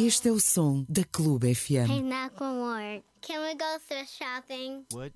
Este é o som da Clube FM. Hey, Macklemore, can we go thrift shopping? What?